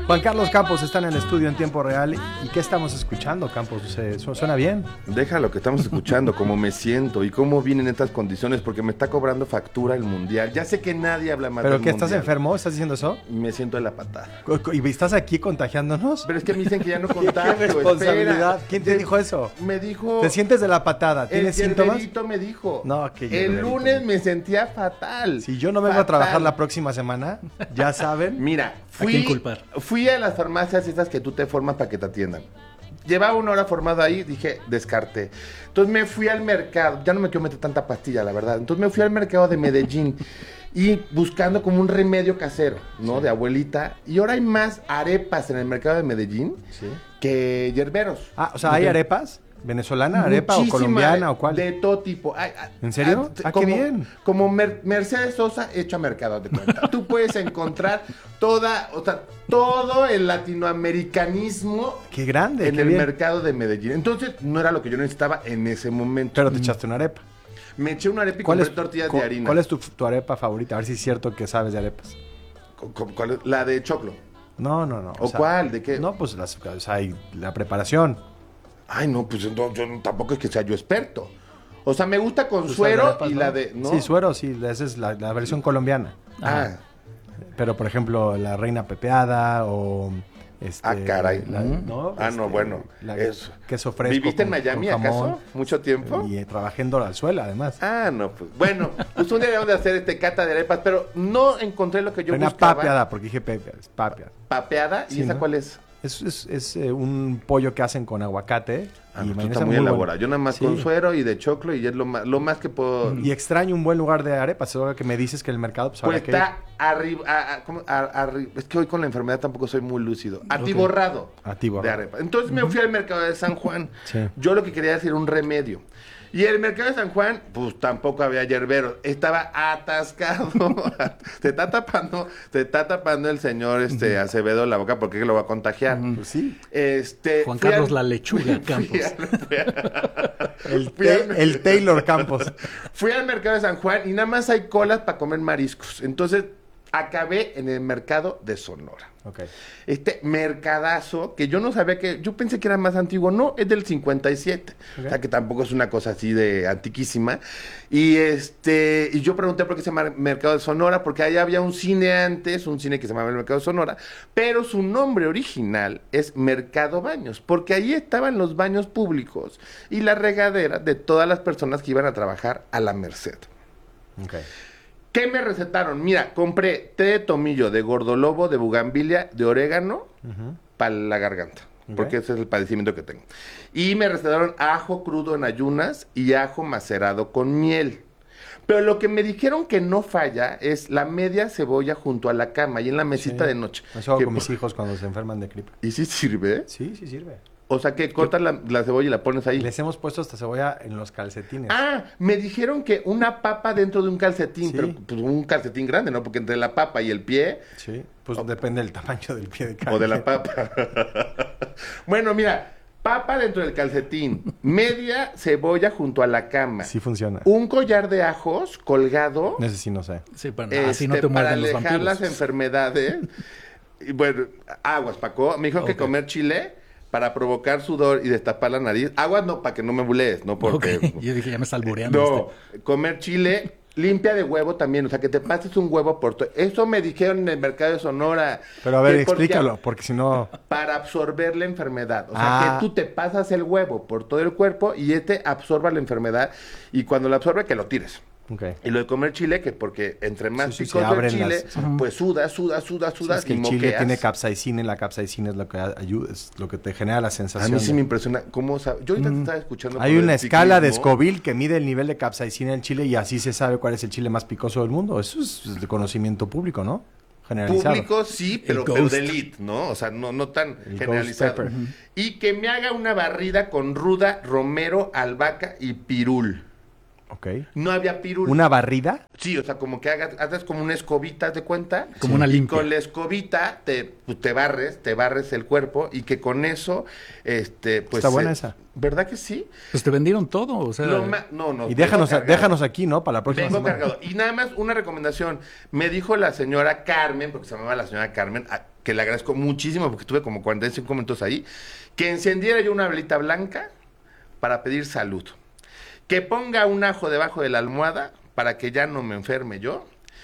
Juan Carlos Campos está en el estudio en tiempo real. ¿Y qué estamos escuchando, Campos? ¿Suena bien? Deja lo que estamos escuchando, cómo me siento y cómo vienen estas condiciones, porque me está cobrando factura el mundial. Ya sé que nadie habla más del ¿Pero qué, mundial. estás enfermo? ¿Estás diciendo eso? Me siento de la patada. ¿Y estás aquí contagiándonos? Pero es que me dicen que ya no ¿Qué contagio, responsabilidad? espera. ¿Quién te dijo eso? Me dijo... ¿Te sientes de la patada? ¿Tienes síntomas? El me dijo. No, que el lunes me sentía fatal. Si yo no vengo a trabajar la próxima semana, ya saben. Mira, ¿A quién culpar? Fui a las farmacias esas que tú te formas para que te atiendan. Llevaba 1 hora formado ahí, dije, descarté. Entonces me fui al mercado, ya no me quiero meter tanta pastilla, la verdad. Entonces me fui al mercado de Medellín y buscando como un remedio casero, ¿no? Sí. De abuelita. Y ahora hay más arepas en el mercado de Medellín que yerberos. Ah, o sea, ¿hay arepas? ¿Venezolana, arepa o colombiana o cuál? De todo tipo. ¿En serio? Qué bien. Como Mercedes Sosa hecho a mercado de cuenta. Tú puedes encontrar todo el latinoamericanismo. ¡Qué grande! En el mercado de Medellín. Entonces, no era lo que yo necesitaba en ese momento. Pero te echaste una arepa. Me eché una arepa y compré tortillas de harina. ¿Cuál es tu arepa favorita? A ver si es cierto que sabes de arepas. ¿Cuál es? La de choclo. No. ¿O cuál? ¿De qué? No, pues la preparación. Ay, no, pues yo tampoco es que sea yo experto. O sea, me gusta con suero arepas, y ¿no? La de... ¿no? Sí, suero, sí, esa es la versión colombiana. Pero, por ejemplo, la reina pepeada o... caray. ¿no? Bueno. Eso. Queso fresco. ¿Viviste en Miami, acaso? ¿Mucho tiempo? Y trabajé en Dorazuela, además. No, pues. Bueno, pues un día debemos de hacer cata de arepas, pero no encontré lo que yo buscaba. Papeada, porque dije papeada. ¿Papeada? ¿Y esa cuál es? Es un pollo que hacen con aguacate. Y pues está muy elaborado. Yo nada más con suero y de choclo y es lo más que puedo... Y extraño un buen lugar de arepas. Ahora que me dices que el mercado... Pues está arriba... es que hoy con la enfermedad tampoco soy muy lúcido. Atiborrado. De arepas. Entonces me fui al mercado de San Juan. Yo lo que quería decir un remedio. Y el mercado de San Juan, pues tampoco había yerberos. Estaba atascado. Se está tapando el señor Acevedo la boca porque lo va a contagiar. Pues sí. Juan Carlos la lechuga Campos. El Taylor Campos. Fui al mercado de San Juan y nada más hay colas para comer mariscos. Entonces acabé en el mercado de Sonora. Okay. Este mercadazo que yo no sabía yo pensé que era más antiguo, no, es del 57. Okay. O sea que tampoco es una cosa así de antiquísima. Y yo pregunté por qué se llama Mercado de Sonora, porque allá había un cine antes, un cine que se llamaba el Mercado de Sonora, pero su nombre original es Mercado Baños, porque ahí estaban los baños públicos y la regadera de todas las personas que iban a trabajar a la Merced. Okay. ¿Qué me recetaron? Mira, compré té de tomillo, de gordolobo, de bugambilia, de orégano para la garganta. Porque ese es el padecimiento que tengo. Y me recetaron ajo crudo en ayunas y ajo macerado con miel. Pero lo que me dijeron que no falla es la media cebolla junto a la cama y en la mesita de noche. Eso hago con mis hijos cuando se enferman de gripe. ¿Y sí sirve? Sí sirve. O sea, que cortas la cebolla y la pones ahí. Les hemos puesto esta cebolla en los calcetines. Me dijeron que una papa dentro de un calcetín, pero pues un calcetín grande, ¿no? Porque entre la papa y el pie... Sí, pues depende del tamaño del pie de cada o de la papa. Bueno, mira, papa dentro del calcetín, media cebolla junto a la cama. Sí funciona. Un collar de ajos colgado. Ese sí no sé. Sí, pero así no te muerden los vampiros. Para alejar las enfermedades. Y bueno, aguas, Paco. Me dijo que comer chile... para provocar sudor y destapar la nariz. Aguas no, para que no me bulees, ¿no? Porque... Yo dije, ya me está albureando. No, comer chile, limpia de huevo también. O sea, que te pases un huevo por todo. Eso me dijeron en el mercado de Sonora. Pero a ver, explícalo, porque si no... Para absorber la enfermedad. O sea, que tú te pasas el huevo por todo el cuerpo y absorba la enfermedad. Y cuando lo absorbe, que lo tires. Okay. Y lo de comer chile, que porque entre más picoso el chile, pues suda es que el chile tiene capsaicina y la capsaicina es lo que ayuda, es lo que te genera la sensación. A mí sí me impresiona cómo sabe. Yo ahorita te estaba escuchando. Hay una escala de Scoville que mide el nivel de capsaicina en chile y así se sabe cuál es el chile más picoso del mundo. Eso es de conocimiento público, ¿no? Generalizado. Público sí, pero de elite, ¿no? O sea, no tan generalizado. Y que me haga una barrida con ruda, romero, albahaca y pirul. Ok. No había pirul. ¿Una barrida? Sí, o sea, como que haces como una escobita, ¿haz de cuenta? Como una limpia. Y con la escobita te barres el cuerpo y que con eso, pues... Está buena esa. ¿Verdad que sí? Pues te vendieron todo, o sea... No. Y déjanos aquí, ¿no? Para la próxima Vengo semana. cargado. Y nada más una recomendación. Me dijo la señora Carmen, porque se llamaba la señora Carmen, que le agradezco muchísimo porque estuve como 45 minutos ahí, que encendiera yo una velita blanca para pedir salud. Que ponga un ajo debajo de la almohada para que ya no me enferme yo.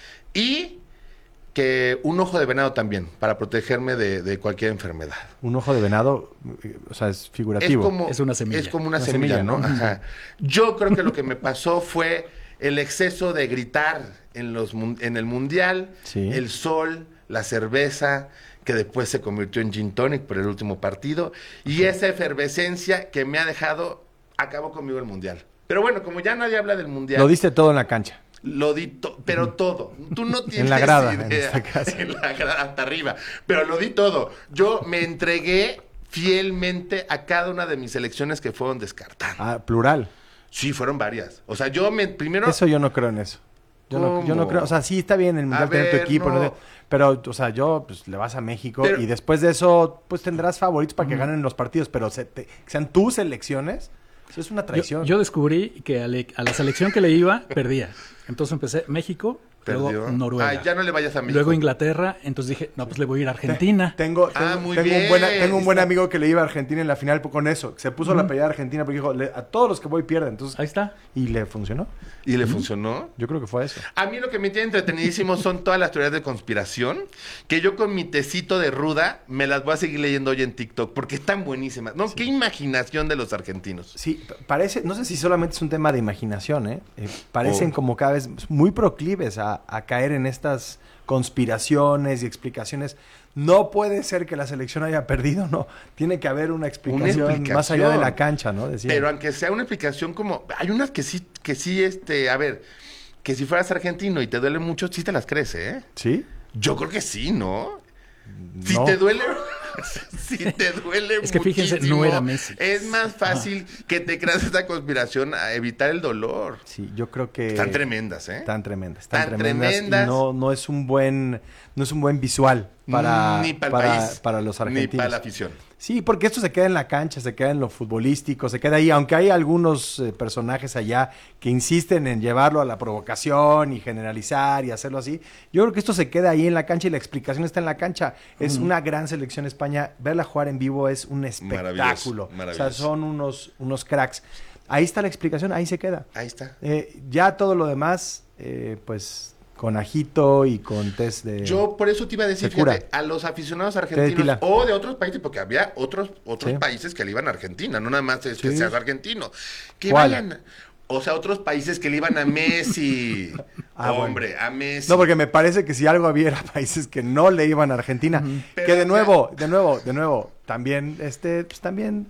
Y que un ojo de venado también, para protegerme de cualquier enfermedad. Un ojo de venado, o sea, es figurativo. Es una semilla. Es como una semilla, ¿no? Ajá. Yo creo que lo que me pasó fue el exceso de gritar en el Mundial, Sí. el sol, la cerveza, que después se convirtió en gin tonic por el último partido, y esa efervescencia que me ha dejado, acabó conmigo el Mundial. Pero bueno, como ya nadie habla del Mundial... Lo diste todo en la cancha. Lo di pero todo. Tú no tienes En la grada, idea. en este caso. En la grada hasta arriba. Pero lo di todo. Yo me entregué fielmente a cada una de mis elecciones que fueron descartadas. Ah, plural. Sí, fueron varias. O sea, primero... Eso yo no creo en eso. Yo no creo, o sea, sí está bien el Mundial tener tu equipo, no. ¿no? Pero, o sea, pues le vas a México Pero- y después de eso, pues tendrás favoritos para que ganen los partidos, pero que sean tus elecciones, eso es una traición. Yo descubrí que a la selección que le iba, perdía. Entonces empecé México, Perdió. luego Noruega. Ay, ya no le vayas a México. Luego Inglaterra, entonces dije, no, pues le voy a ir a Argentina. Tengo muy un bien. buen amigo que le iba a Argentina en la final con eso. Se puso la playera de Argentina porque dijo, a todos los que voy pierden. Entonces, Ahí está. y le funcionó. ¿Y le funcionó? Yo creo que fue eso. A mí lo que me tiene entretenidísimo son todas las teorías de conspiración, que yo con mi tecito de ruda me las voy a seguir leyendo hoy en TikTok, porque están buenísimas. No, qué imaginación de los argentinos. Sí, parece, no sé si solamente es un tema de imaginación, ¿eh? Parecen como cada vez muy proclives a caer en estas conspiraciones y explicaciones. No puede ser que la selección haya perdido, no. Tiene que haber una explicación más allá de la cancha, ¿no? Decía. Pero aunque sea una explicación como... Hay unas que sí, a ver, que si fueras argentino y te duele mucho, sí te las crees, ¿eh? ¿Sí? Yo creo que sí, ¿no? Si No. te duele... Si te duele Es que fíjense, muchísimo, no era Messi. es más fácil que te creas esta conspiración a evitar el dolor. Sí, yo creo que... Están tremendas, ¿eh? Están tremendas. Tan tremendas. Y no es un buen visual para, Ni para el país, para los argentinos. ni para la afición. Sí, porque esto se queda en la cancha, se queda en lo futbolístico, se queda ahí, aunque hay algunos personajes allá que insisten en llevarlo a la provocación y generalizar y hacerlo así. Yo creo que esto se queda ahí en la cancha y la explicación está en la cancha. Es una gran selección España. Verla jugar en vivo es un espectáculo. Maravilloso. O sea, son unos cracks. Ahí está la explicación, ahí se queda. Ahí está. Ya todo lo demás, pues con ajito y con test de... Yo por eso te iba a decir, se cura. fíjate, a los aficionados Té de argentinos tila. o de otros países, porque había otros Sí. países que le iban a Argentina, no nada más es que Sí. seas argentino. Que ¿Cuál? vayan, o sea, otros países que le iban a Messi. Hombre, bueno. a Messi. No, porque me parece que si algo había era países que no le iban a Argentina. Pero, Que de o sea- nuevo, también, pues también,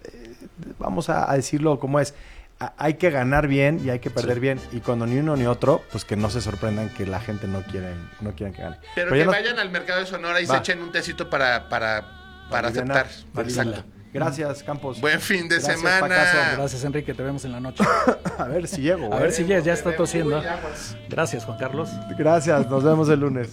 vamos a decirlo como es. Hay que ganar bien y hay que perder bien. Y cuando ni uno ni otro, pues que no se sorprendan que la gente no quieren que gane. Pero ya que no- vayan al mercado de Sonora y se Va. echen un tecito para alivianar, aceptar. para Exacto. alivianar. Gracias, Campos. Buen fin de Gracias, semana. Pacaso. Gracias, Enrique. Te vemos en la noche. A ver si llego. A ver si ya está Uy, tosiendo. aguas. Gracias, Juan Carlos. Gracias, nos vemos el lunes.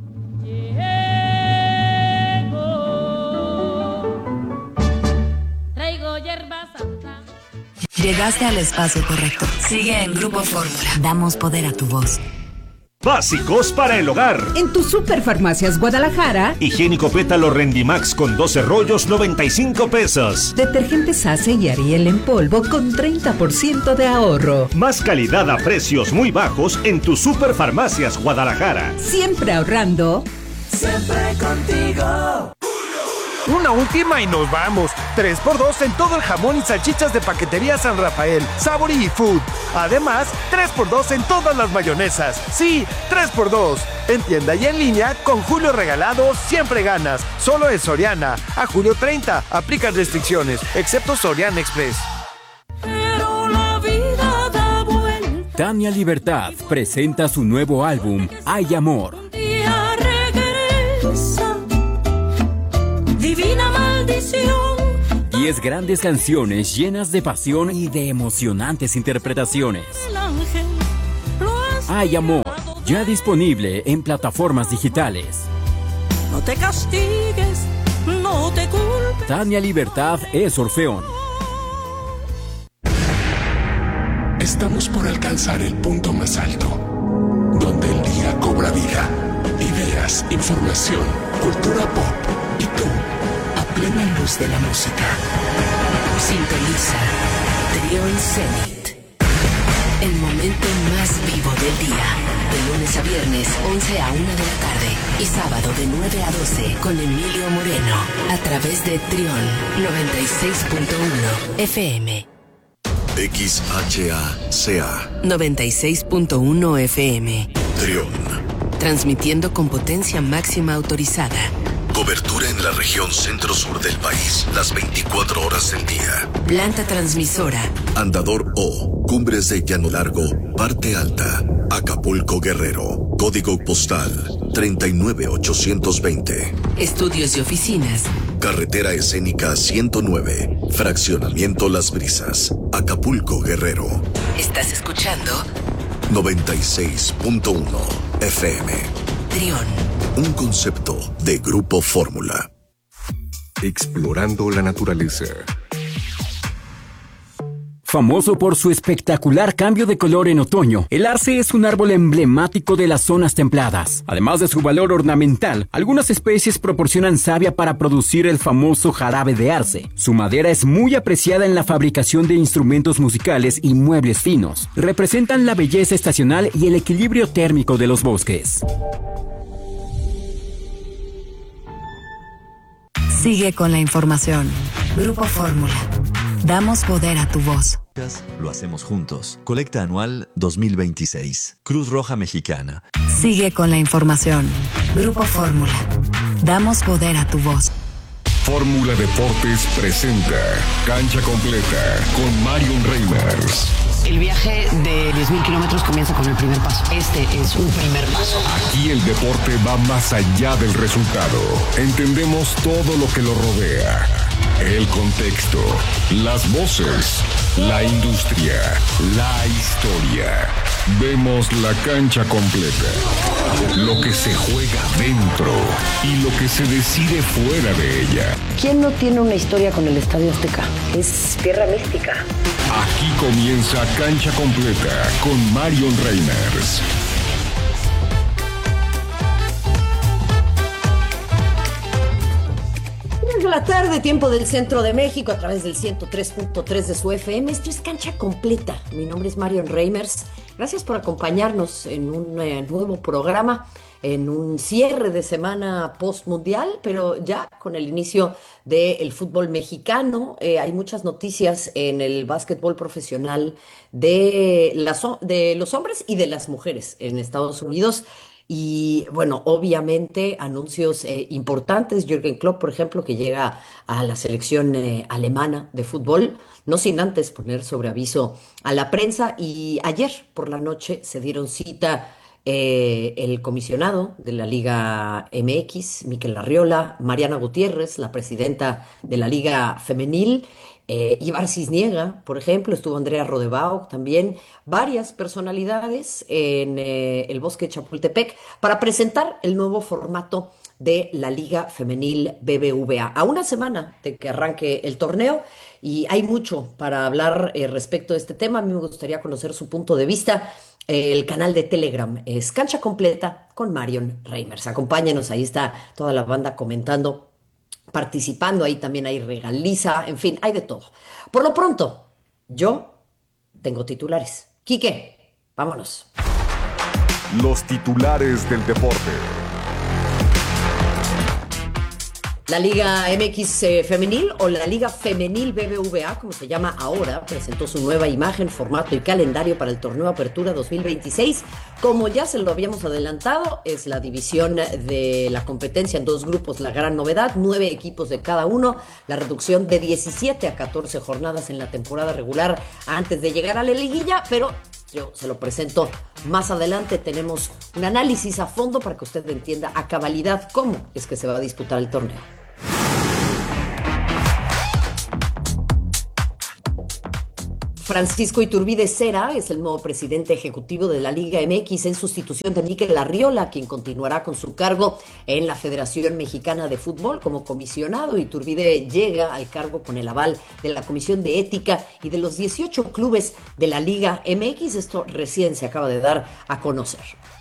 Traigo hierba santa. Llegaste al espacio correcto. Sigue en Grupo Fórmula. Damos poder a tu voz. Básicos para el hogar. En tu Superfarmacias Guadalajara, Higiénico Pétalo Rendimax con 12 rollos, 95 pesos. detergentes Ace y Ariel en polvo con 30% de ahorro. Más calidad a precios muy bajos en tu Superfarmacias Guadalajara. Siempre ahorrando. Una última y nos vamos. 3x2 en todo el jamón y salchichas de Paquetería San Rafael, Sabori y Food. Además, 3x2 en todas las mayonesas. Sí, 3x2. En tienda y en línea, con Julio Regalado, siempre ganas. Solo en Soriana. A julio 30. Aplican restricciones, excepto Soriana Express. Pero la vida da vuelta. Tania Libertad presenta su nuevo álbum, Hay Amor. Un día regresa. Divina maldición. Y 10 grandes canciones llenas de pasión y de emocionantes interpretaciones. El ángel lo has Hay amor, ya disponible en plataformas digitales. No te castigues, no te culpes. Tania Libertad es Orfeón. Estamos por alcanzar el punto más alto, donde el día cobra vida. Ideas, información, cultura pop y tú, a plena luz de la música. Sintoniza Trión Zenit. El momento más vivo del día. De lunes a viernes, 11 a 1 de la tarde. Y sábado de 9 a 12 con Emilio Moreno. A través de Trión 96.1 FM. XHACA 96.1 FM. Trión. Transmitiendo con potencia máxima autorizada. Cobertura en la región centro-sur del país, las 24 horas del día. Planta transmisora. Andador O, Cumbres de Llano Largo, Parte Alta, Acapulco Guerrero. Código postal 39820. Estudios y oficinas. Carretera Escénica 109, Fraccionamiento Las Brisas, Acapulco Guerrero. ¿Estás escuchando? 96.1 FM. Trión. Un concepto de Grupo Fórmula. Explorando la naturaleza. Famoso por su espectacular cambio de color en otoño, el arce es un árbol emblemático de las zonas templadas. Además de su valor ornamental, algunas especies proporcionan savia para producir el famoso jarabe de arce. Su madera es muy apreciada en la fabricación de instrumentos musicales y muebles finos. Representan la belleza estacional y el equilibrio térmico de los bosques. Sigue con la información. Grupo Fórmula. Damos poder a tu voz. Lo hacemos juntos. Colecta anual 2026. Cruz Roja Mexicana. Sigue con la información. Grupo Fórmula. Damos poder a tu voz. Fórmula Deportes presenta Cancha Completa con Marion Reimers. El viaje de 10.000 kilómetros comienza con el primer paso. Este es un primer paso. Aquí el deporte va más allá del resultado. Entendemos todo lo que lo rodea. El contexto, las voces, la industria, la historia. Vemos la cancha completa. Lo que se juega dentro y lo que se decide fuera de ella. ¿Quién no tiene una historia con el Estadio Azteca? Es tierra mística. Aquí comienza Cancha Completa con Marion Reimers. De la tarde, tiempo del centro de México, a través del 103.3 de su FM. Esto es Cancha Completa. Mi nombre es Marion Reimers. Gracias por acompañarnos en un nuevo programa, en un cierre de semana post-mundial, pero ya con el inicio del fútbol mexicano. Hay muchas noticias en el básquetbol profesional de los hombres y de las mujeres en Estados Unidos. Y bueno, obviamente anuncios importantes. Jürgen Klopp, por ejemplo, que llega a la selección alemana de fútbol, no sin antes poner sobre aviso a la prensa. Y ayer por la noche se dieron cita el comisionado de la Liga MX, Mikel Arriola, Mariana Gutiérrez, la presidenta de la Liga Femenil, Ibar Cisniega, por ejemplo, estuvo Andrea Rodebao también, varias personalidades en el Bosque de Chapultepec para presentar el nuevo formato de la Liga Femenil BBVA. A una semana de que arranque el torneo y hay mucho para hablar respecto de este tema. A mí me gustaría conocer su punto de vista. El canal de Telegram es Cancha Completa con Marion Reimers. Acompáñenos, ahí está toda la banda comentando, participando, ahí también hay regaliza, en fin, hay de todo. Por lo pronto, yo tengo titulares. Quique, vámonos. Los titulares del deporte. La Liga MX Femenil, o la Liga Femenil BBVA, como se llama ahora, presentó su nueva imagen, formato y calendario para el torneo Apertura 2026. Como ya se lo habíamos adelantado, es la división de la competencia en dos grupos, la gran novedad, 9 equipos de cada uno, la reducción de 17 a 14 jornadas en la temporada regular antes de llegar a la liguilla, pero yo se lo presento más adelante. Tenemos un análisis a fondo para que usted entienda a cabalidad cómo es que se va a disputar el torneo. Francisco Iturbide Cera es el nuevo presidente ejecutivo de la Liga MX en sustitución de Mikel Arriola, quien continuará con su cargo en la Federación Mexicana de Fútbol como comisionado. Iturbide llega al cargo con el aval de la Comisión de Ética y de los 18 clubes de la Liga MX. Esto recién se acaba de dar a conocer.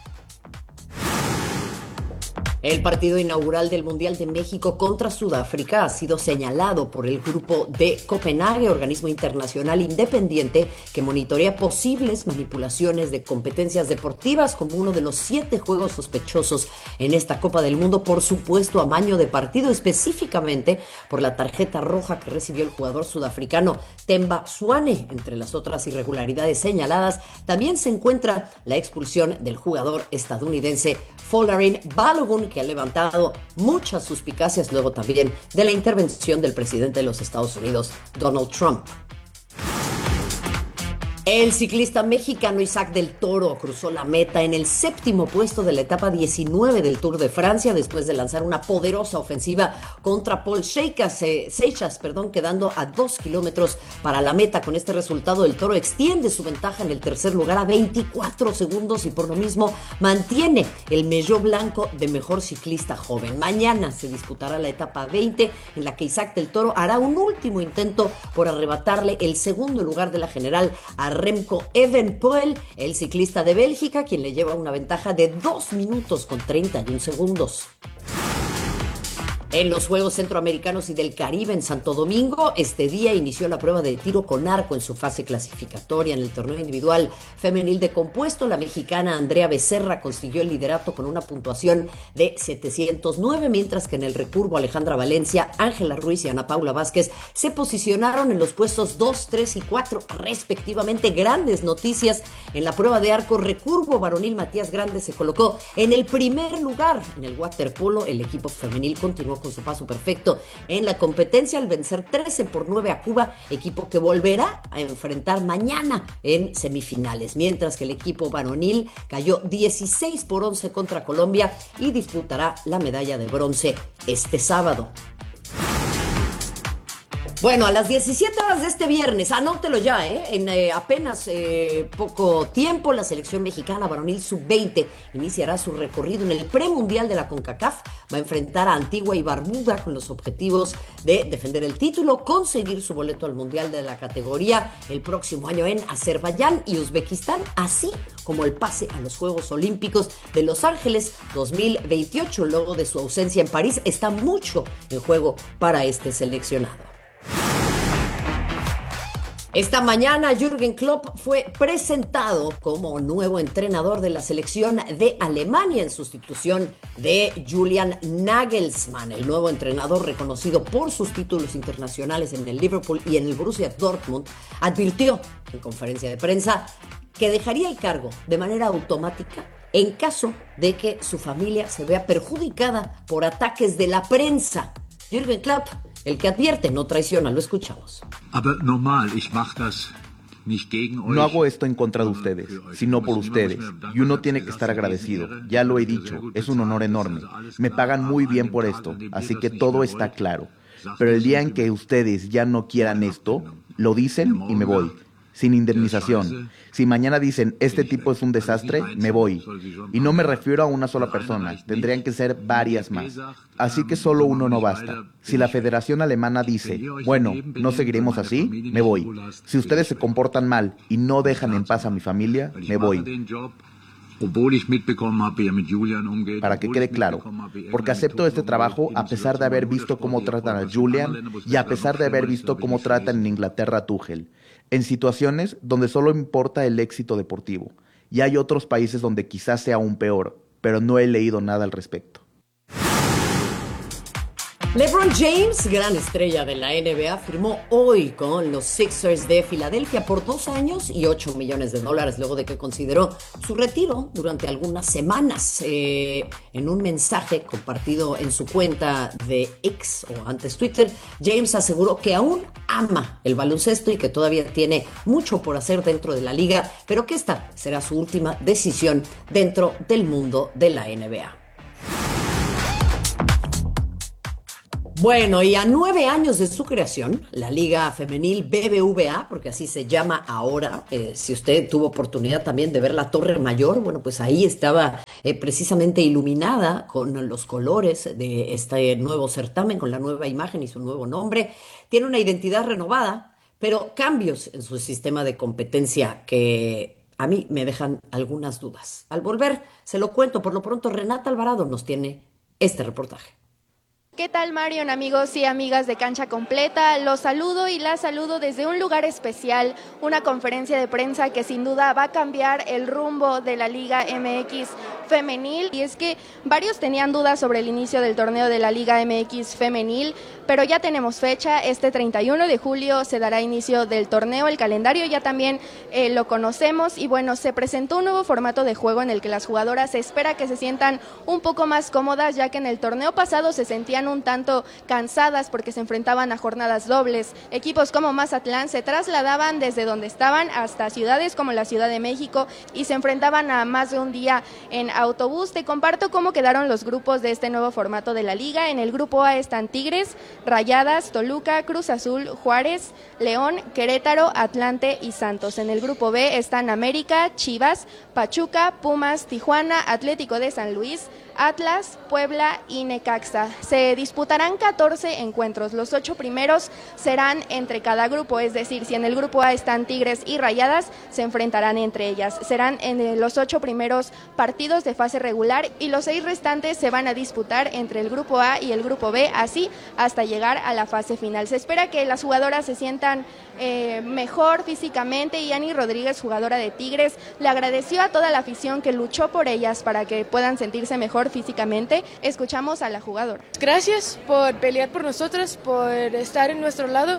El partido inaugural del Mundial de México contra Sudáfrica ha sido señalado por el Grupo de Copenhague, organismo internacional independiente que monitorea posibles manipulaciones de competencias deportivas, como uno de los 7 juegos sospechosos en esta Copa del Mundo por supuesto amaño de partido, específicamente por la tarjeta roja que recibió el jugador sudafricano Themba Zwane. Entre las otras irregularidades señaladas, también se encuentra la expulsión del jugador estadounidense Folarin Balogun, que ha levantado muchas suspicacias luego también de la intervención del presidente de los Estados Unidos, Donald Trump. El ciclista mexicano Isaac del Toro cruzó la meta en el 7º puesto de la etapa 19 del Tour de Francia después de lanzar una poderosa ofensiva contra Paul Seixas, quedando a 2 kilómetros para la meta. Con este resultado, el Toro extiende su ventaja en el tercer lugar a 24 segundos y por lo mismo mantiene el maillot blanco de mejor ciclista joven. Mañana se disputará la etapa 20 en la que Isaac del Toro hará un último intento por arrebatarle el segundo lugar de la general a Remco Evenepoel, el ciclista de Bélgica, quien le lleva una ventaja de 2 minutos con 31 segundos. En los Juegos Centroamericanos y del Caribe en Santo Domingo, este día inició la prueba de tiro con arco en su fase clasificatoria. En el torneo individual femenil de compuesto, la mexicana Andrea Becerra consiguió el liderato con una puntuación de 709, mientras que en el recurvo Alejandra Valencia, Ángela Ruiz y Ana Paula Vázquez se posicionaron en los puestos 2, 3 y 4 respectivamente. Grandes noticias en la prueba de arco recurvo varonil. Matías Grande se colocó en el primer lugar. En el waterpolo, el equipo femenil continuó con su paso perfecto en la competencia al vencer 13-9 a Cuba, equipo que volverá a enfrentar mañana en semifinales, mientras que el equipo varonil cayó 16-11 contra Colombia y disputará la medalla de bronce este sábado. Bueno, a las 17 horas de este viernes, anótelo ya, en apenas poco tiempo, la selección mexicana varonil sub-20 iniciará su recorrido en el premundial de la CONCACAF. Va a enfrentar a Antigua y Barbuda con los objetivos de defender el título, conseguir su boleto al mundial de la categoría el próximo año en Azerbaiyán y Uzbekistán, así como el pase a los Juegos Olímpicos de Los Ángeles 2028. Luego de su ausencia en París, está mucho en juego para este seleccionado. Esta mañana Jürgen Klopp fue presentado como nuevo entrenador de la selección de Alemania en sustitución de Julian Nagelsmann. El nuevo entrenador, reconocido por sus títulos internacionales en el Liverpool y en el Borussia Dortmund, advirtió en conferencia de prensa que dejaría el cargo de manera automática en caso de que su familia se vea perjudicada por ataques de la prensa. Jürgen Klopp, el que advierte, no traiciona, lo escuchamos. No hago esto en contra de ustedes, sino por ustedes. Y uno tiene que estar agradecido. Ya lo he dicho, es un honor enorme. Me pagan muy bien por esto, así que todo está claro. Pero el día en que ustedes ya no quieran esto, lo dicen y me voy. Sin indemnización. Si mañana dicen, este tipo es un desastre, me voy. Y no me refiero a una sola persona, tendrían que ser varias más. Así que solo uno no basta. Si la Federación Alemana dice, bueno, no seguiremos así, me voy. Si ustedes se comportan mal y no dejan en paz a mi familia, me voy. Para que quede claro, porque acepto este trabajo a pesar de haber visto cómo tratan a Julian y a pesar de haber visto cómo tratan en Inglaterra a Tuchel, en situaciones donde solo importa el éxito deportivo. Y hay otros países donde quizás sea aún peor, pero no he leído nada al respecto. LeBron James, gran estrella de la NBA, firmó hoy con los Sixers de Filadelfia por 2 años y $8 millones luego de que consideró su retiro durante algunas semanas. En un mensaje compartido en su cuenta de X o antes Twitter, James aseguró que aún ama el baloncesto y que todavía tiene mucho por hacer dentro de la liga, pero que esta será su última decisión dentro del mundo de la NBA. Bueno, y a 9 años de su creación, la Liga Femenil BBVA, porque así se llama ahora, si usted tuvo oportunidad también de ver la Torre Mayor, bueno, pues ahí estaba precisamente iluminada con los colores de este nuevo certamen, con la nueva imagen y su nuevo nombre. Tiene una identidad renovada, pero cambios en su sistema de competencia que a mí me dejan algunas dudas. Al volver, se lo cuento. Por lo pronto, Renata Alvarado nos tiene este reportaje. ¿Qué tal, Marion, amigos y amigas de Cancha Completa? Los saludo y las saludo desde un lugar especial, una conferencia de prensa que sin duda va a cambiar el rumbo de la Liga MX Femenil. Y es que varios tenían dudas sobre el inicio del torneo de la Liga MX Femenil, pero ya tenemos fecha. Este 31 de julio se dará inicio del torneo. El calendario ya también lo conocemos y bueno, se presentó un nuevo formato de juego en el que las jugadoras se espera que se sientan un poco más cómodas, ya que en el torneo pasado se sentían un tanto cansadas porque se enfrentaban a jornadas dobles. Equipos como Mazatlán se trasladaban desde donde estaban hasta ciudades como la Ciudad de México y se enfrentaban a más de un día en autobús. Te comparto cómo quedaron los grupos de este nuevo formato de la liga. En el grupo A están Tigres, Rayadas, Toluca, Cruz Azul, Juárez, León, Querétaro, Atlante y Santos. En el grupo B están América, Chivas, Pachuca, Pumas, Tijuana, Atlético de San Luis, Atlas, Puebla y Necaxa. Se disputarán 14 encuentros. Los 8 primeros serán entre cada grupo, es decir, si en el grupo A están Tigres y Rayadas, se enfrentarán entre ellas. Serán en los 8 primeros partidos de fase regular y los 6 restantes se van a disputar entre el grupo A y el grupo B, así hasta llegar a la fase final. Se espera que las jugadoras se sientan mejor físicamente y Ani Rodríguez, jugadora de Tigres, le agradeció a toda la afición que luchó por ellas para que puedan sentirse mejor físicamente. Escuchamos a la jugadora. Gracias por pelear por nosotras, por estar en nuestro lado.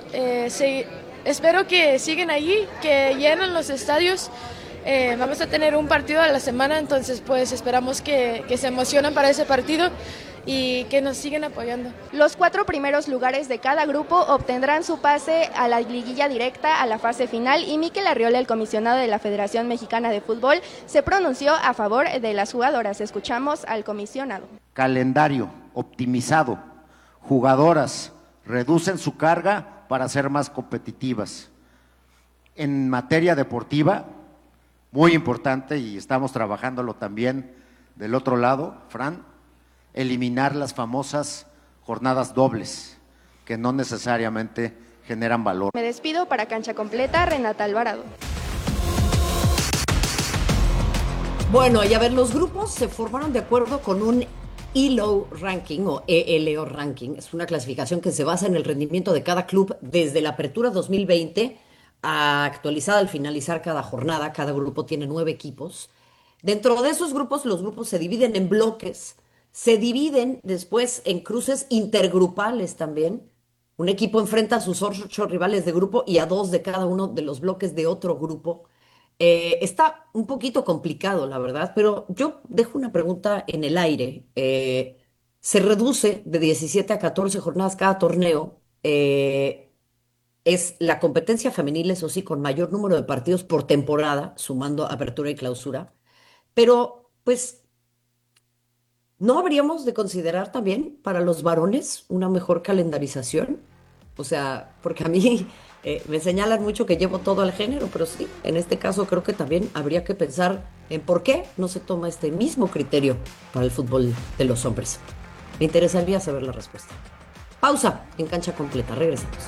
Espero que sigan allí, que llenen los estadios. Vamos a tener un partido a la semana, entonces pues esperamos que se emocionen para ese partido y que nos sigan apoyando. Los 4 primeros lugares de cada grupo obtendrán su pase a la liguilla directa a la fase final y Mikel Arriola, el comisionado de la Federación Mexicana de Fútbol, se pronunció a favor de las jugadoras. Escuchamos al comisionado. Calendario optimizado, jugadoras reducen su carga para ser más competitivas. En materia deportiva, muy importante y estamos trabajándolo también del otro lado, Fran, eliminar las famosas jornadas dobles, que no necesariamente generan valor. Me despido. Para Cancha Completa, Renata Alvarado. Bueno, y a ver, los grupos se formaron de acuerdo con un ELO ranking o ELO ranking. Es una clasificación que se basa en el rendimiento de cada club desde la apertura 2020 actualizada al finalizar cada jornada. Cada grupo tiene 9 equipos. Dentro de esos grupos, los grupos se dividen en bloques. Se dividen después en cruces intergrupales también. Un equipo enfrenta a sus 8 rivales de grupo y a 2 de cada uno de los bloques de otro grupo. Está un poquito complicado, la verdad, pero yo dejo una pregunta en el aire. Se reduce de 17 a 14 jornadas cada torneo. Es la competencia femenil, eso sí, con mayor número de partidos por temporada, sumando apertura y clausura. Pero, pues, ¿no habríamos de considerar también para los varones una mejor calendarización? O sea, porque a mí me señalan mucho que llevo todo al género, pero sí, en este caso creo que también habría que pensar en por qué no se toma este mismo criterio para el fútbol de los hombres. Me interesaría saber la respuesta. Pausa en Cancha Completa, regresamos.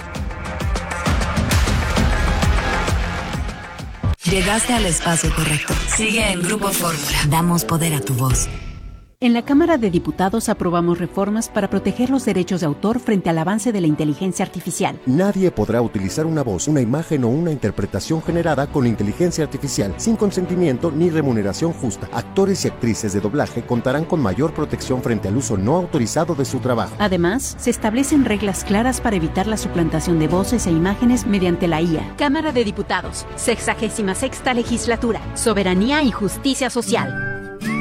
Llegaste al espacio correcto. Sigue en Grupo Fórmula. Damos poder a tu voz. En la Cámara de Diputados aprobamos reformas para proteger los derechos de autor frente al avance de la inteligencia artificial. Nadie podrá utilizar una voz, una imagen o una interpretación generada con inteligencia artificial sin consentimiento ni remuneración justa. Actores y actrices de doblaje contarán con mayor protección frente al uso no autorizado de su trabajo. Además, se establecen reglas claras para evitar la suplantación de voces e imágenes mediante la IA. Cámara de Diputados, 66ª Legislatura, Soberanía y Justicia Social.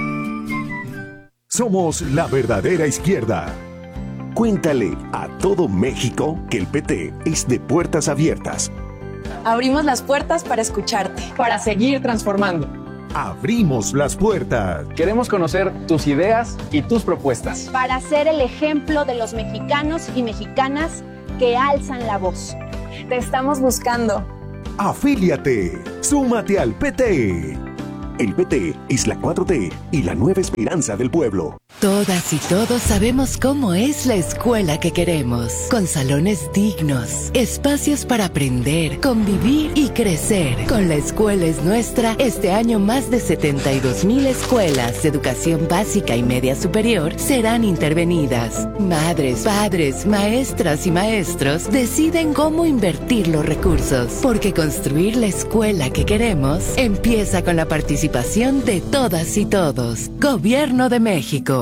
Somos la verdadera izquierda. Cuéntale a todo México que el PT es de puertas abiertas. Abrimos las puertas para escucharte, para seguir transformando. abrimos las puertas. Queremos conocer tus ideas y tus propuestas. Para ser el ejemplo de los mexicanos y mexicanas que alzan la voz. Te estamos buscando. Afíliate. Súmate al PT. El PT es la 4T y la nueva esperanza del pueblo. Todas y todos sabemos cómo es la escuela que queremos, con salones dignos, espacios para aprender, convivir y crecer. Con La Escuela es Nuestra, este año más de 72,000 escuelas de educación básica y media superior serán intervenidas. Madres, padres, maestras y maestros deciden cómo invertir los recursos, porque construir la escuela que queremos empieza con la participación de todas y todos. Gobierno de México.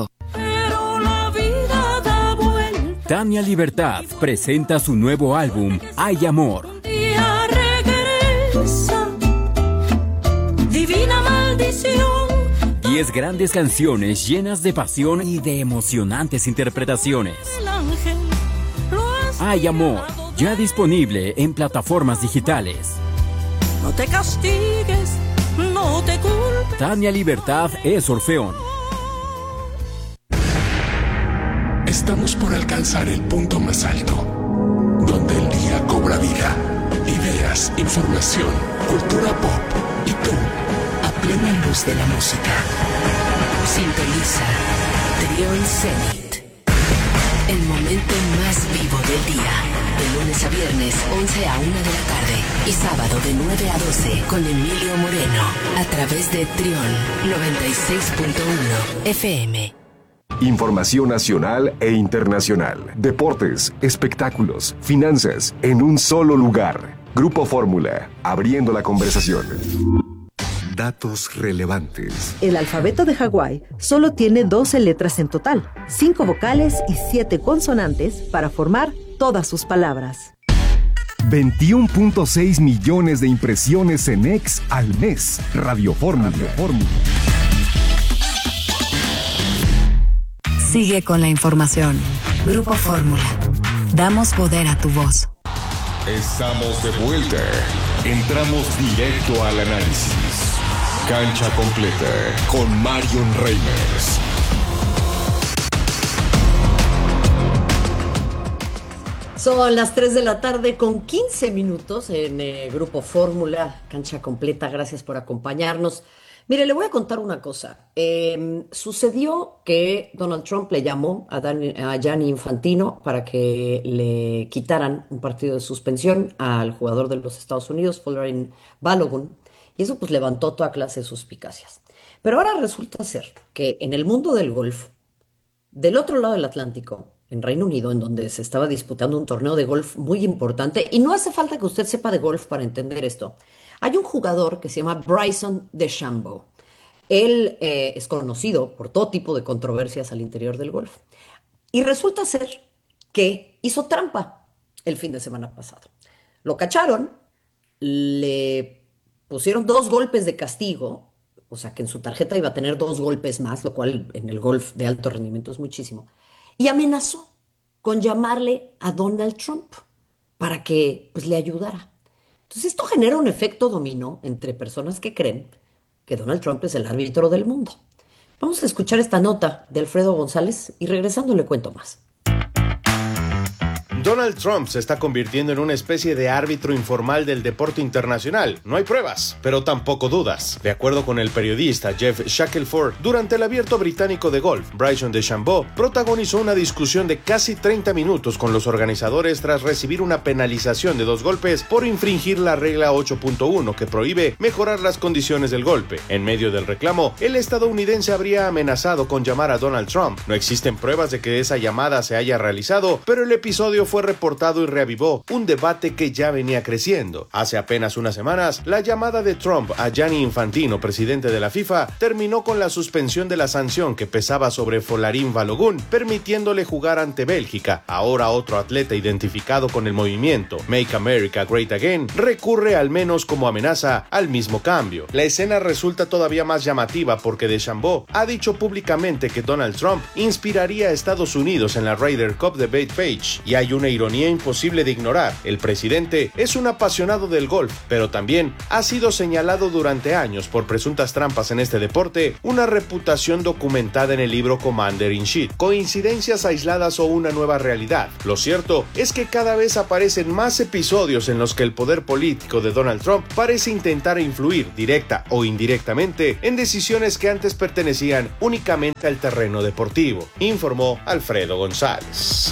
Tania Libertad presenta su nuevo álbum, Hay Amor. Regresa, divina maldición. 10 grandes canciones llenas de pasión y de emocionantes interpretaciones. Hay Amor, ya disponible en plataformas digitales. No te castigues, no te culpes. Tania Libertad es Orfeón. Estamos por alcanzar el punto más alto, donde el día cobra vida, ideas, información, cultura pop y tú, a plena luz de la música. Sintoniza Trío en Zenit. El momento más vivo del día. De lunes a viernes, 11 a 1 de la tarde. Y sábado de 9 a 12 con Emilio Moreno. A través de Trión 96.1 FM. Información nacional e internacional. Deportes, espectáculos, finanzas, en un solo lugar. Grupo Fórmula, abriendo la conversación. Datos relevantes. El alfabeto de Hawái solo tiene 12 letras en total, 5 vocales y 7 consonantes para formar todas sus palabras. 21.6 millones de impresiones en X al mes. Radio Fórmula. Sigue con la información. Grupo Fórmula. Damos poder a tu voz. Estamos de vuelta. Entramos directo al análisis. Cancha completa con Marion Reimers. Son las 3 de la tarde con 15 minutos en Grupo Fórmula, Cancha Completa. Gracias por acompañarnos. Mire, le voy a contar una cosa. Sucedió que Donald Trump le llamó a Gianni Infantino para que le quitaran un partido de suspensión al jugador de los Estados Unidos, Folarin Balogun, y eso pues levantó toda clase de suspicacias. Pero ahora resulta ser que en el mundo del golf, del otro lado del Atlántico, en Reino Unido, en donde se estaba disputando un torneo de golf muy importante, y no hace falta que usted sepa de golf para entender esto, hay un jugador que se llama Bryson DeChambeau. Él es conocido por todo tipo de controversias al interior del golf. Y resulta ser que hizo trampa el fin de semana pasado. Lo cacharon, le pusieron 2 golpes de castigo, o sea que en su tarjeta iba a tener 2 golpes más, lo cual en el golf de alto rendimiento es muchísimo. Y amenazó con llamarle a Donald Trump para que pues, le ayudara. Entonces esto genera un efecto dominó entre personas que creen que Donald Trump es el árbitro del mundo. Vamos a escuchar esta nota de Alfredo González y regresando le cuento más. Donald Trump se está convirtiendo en una especie de árbitro informal del deporte internacional. No hay pruebas, pero tampoco dudas. De acuerdo con el periodista Jeff Shackelford, durante el Abierto Británico de Golf, Bryson DeChambeau protagonizó una discusión de casi 30 minutos con los organizadores tras recibir una penalización de 2 golpes por infringir la regla 8.1 que prohíbe mejorar las condiciones del golpe. En medio del reclamo, el estadounidense habría amenazado con llamar a Donald Trump. No existen pruebas de que esa llamada se haya realizado, pero el episodio fue reportado y reavivó un debate que ya venía creciendo. Hace apenas unas semanas, la llamada de Trump a Gianni Infantino, presidente de la FIFA, terminó con la suspensión de la sanción que pesaba sobre Folarin Balogun, permitiéndole jugar ante Bélgica. Ahora otro atleta identificado con el movimiento Make America Great Again recurre al menos como amenaza al mismo cambio. La escena resulta todavía más llamativa porque DeChambeau ha dicho públicamente que Donald Trump inspiraría a Estados Unidos en la Ryder Cup de Bethpage y hay una una ironía imposible de ignorar. El presidente es un apasionado del golf, pero también ha sido señalado durante años por presuntas trampas en este deporte, una reputación documentada en el libro Commander-in-Chief. Coincidencias aisladas o una nueva realidad. Lo cierto es que cada vez aparecen más episodios en los que el poder político de Donald Trump parece intentar influir, directa o indirectamente, en decisiones que antes pertenecían únicamente al terreno deportivo, informó Alfredo González.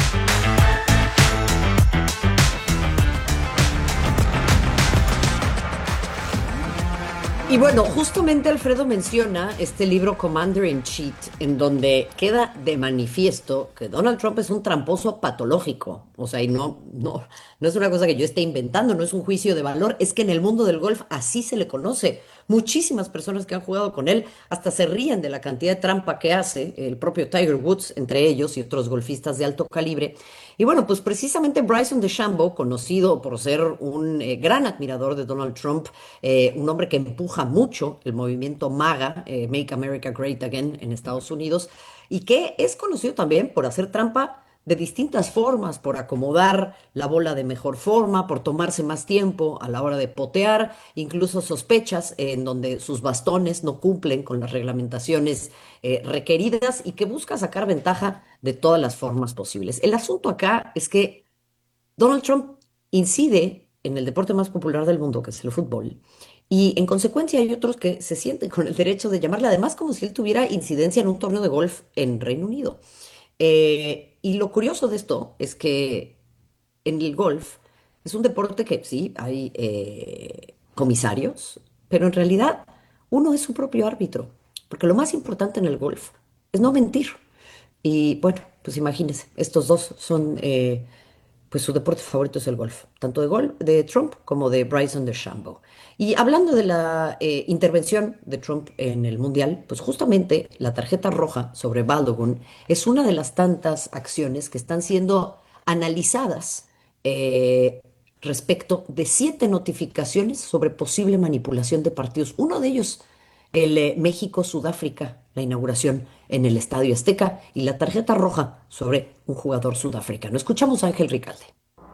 Y bueno, justamente Alfredo menciona este libro Commander-in-Chief, en donde queda de manifiesto que Donald Trump es un tramposo patológico. O sea, y no es una cosa que yo esté inventando, no es un juicio de valor, es que en el mundo del golf así se le conoce. Muchísimas personas que han jugado con él hasta se ríen de la cantidad de trampa que hace, el propio Tiger Woods entre ellos y otros golfistas de alto calibre. Y bueno, pues precisamente Bryson DeChambeau, conocido por ser un gran admirador de Donald Trump, un hombre que empuja mucho el movimiento MAGA, Make America Great Again en Estados Unidos, y que es conocido también por hacer trampa de distintas formas, por acomodar la bola de mejor forma, por tomarse más tiempo a la hora de potear, incluso sospechas en donde sus bastones no cumplen con las reglamentaciones requeridas y que busca sacar ventaja de todas las formas posibles. El asunto acá es que Donald Trump incide en el deporte más popular del mundo, que es el fútbol, y en consecuencia hay otros que se sienten con el derecho de llamarle, además como si él tuviera incidencia en un torneo de golf en Reino Unido. Y lo curioso de esto es que en el golf es un deporte que sí, hay comisarios, pero en realidad uno es su propio árbitro, porque lo más importante en el golf es no mentir. Y bueno, pues imagínense, estos dos son, pues su deporte favorito es el golf, tanto de Trump como de Bryson DeChambeau. Y hablando de la intervención de Trump en el Mundial, pues justamente la tarjeta roja sobre Balogun es una de las tantas acciones que están siendo analizadas respecto de 7 notificaciones sobre posible manipulación de partidos. Uno de ellos, el México-Sudáfrica, la inauguración en el Estadio Azteca, y la tarjeta roja sobre un jugador sudafricano. Escuchamos a Ángel Ricalde.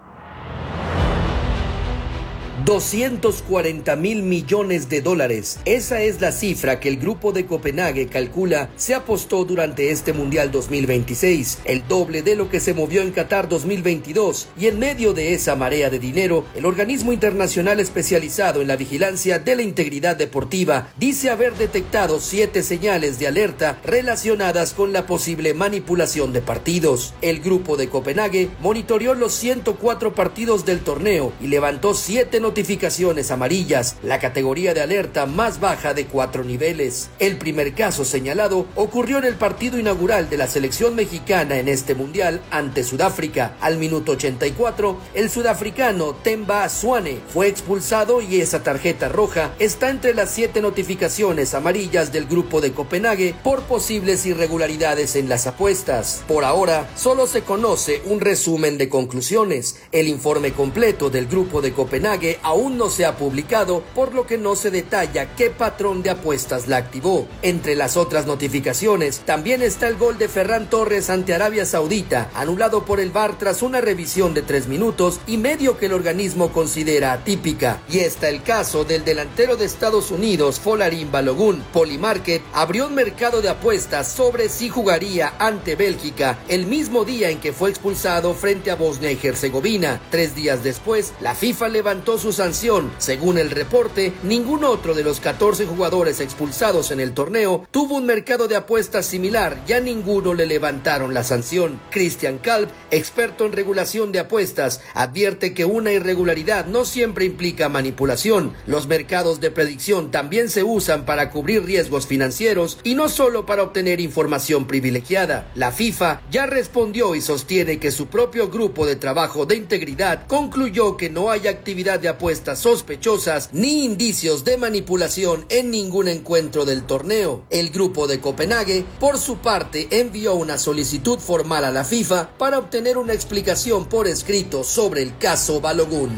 240,000 millones de dólares. Esa es la cifra que el Grupo de Copenhague calcula se apostó durante este Mundial 2026, el doble de lo que se movió en Qatar 2022. Y en medio de esa marea de dinero, el organismo internacional especializado en la vigilancia de la integridad deportiva dice haber detectado 7 señales de alerta relacionadas con la posible manipulación de partidos. El Grupo de Copenhague monitoreó los 104 partidos del torneo y levantó 7 notificaciones amarillas, la categoría de alerta más baja de 4 niveles. El primer caso señalado ocurrió en el partido inaugural de la selección mexicana en este mundial ante Sudáfrica. Al minuto 84, el sudafricano Themba Zwane fue expulsado y esa tarjeta roja está entre las 7 notificaciones amarillas del Grupo de Copenhague por posibles irregularidades en las apuestas. Por ahora, solo se conoce un resumen de conclusiones. El informe completo del Grupo de Copenhague aún no se ha publicado, por lo que no se detalla qué patrón de apuestas la activó. Entre las otras notificaciones también está el gol de Ferran Torres ante Arabia Saudita, anulado por el VAR tras una revisión de 3 minutos y medio que el organismo considera atípica. Y está el caso del delantero de Estados Unidos, Folarin Balogun. Polymarket abrió un mercado de apuestas sobre si jugaría ante Bélgica el mismo día en que fue expulsado frente a Bosnia y Herzegovina. 3 días después, la FIFA levantó su sanción. Según el reporte, ningún otro de los 14 jugadores expulsados en el torneo tuvo un mercado de apuestas similar y a ninguno le levantaron la sanción. Christian Kalb, experto en regulación de apuestas, advierte que una irregularidad no siempre implica manipulación. Los mercados de predicción también se usan para cubrir riesgos financieros y no solo para obtener información privilegiada. La FIFA ya respondió y sostiene que su propio grupo de trabajo de integridad concluyó que no hay actividad de apuestas sospechosas ni indicios de manipulación en ningún encuentro del torneo. El Grupo de Copenhague, por su parte, envió una solicitud formal a la FIFA para obtener una explicación por escrito sobre el caso Balogun.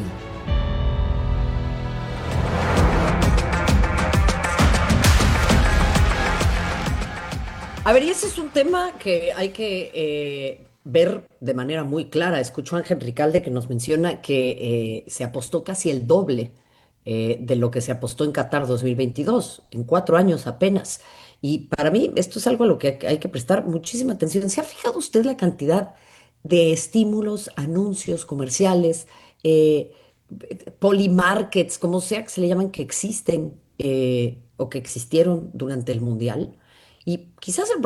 A ver, y ese es un tema que hay que ver de manera muy clara. Escucho a Ángel Ricalde que nos menciona que se apostó casi el doble de lo que se apostó en Qatar 2022, en 4 años apenas. Y para mí esto es algo a lo que hay que prestar muchísima atención. ¿Se ha fijado usted la cantidad de estímulos, anuncios comerciales, polymarkets, como sea que se le llaman, que existen o que existieron durante el Mundial? Y quizás el